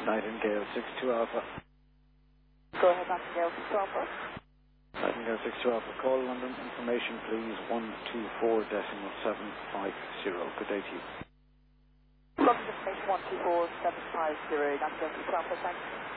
Nightingale 62 Alpha. Go ahead, Nightingale 62 Alpha. Nightingale 62 Alpha. Call London. Information, please. 124.750. Good day to you. London information 124.750. Nightingale 62 Alpha, thanks.